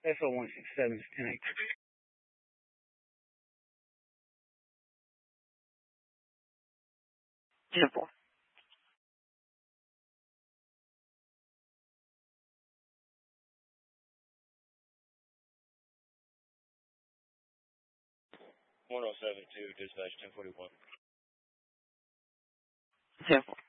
FO 167 is 10-8. 10-4. One 1072, dispatch 1041. 10-4.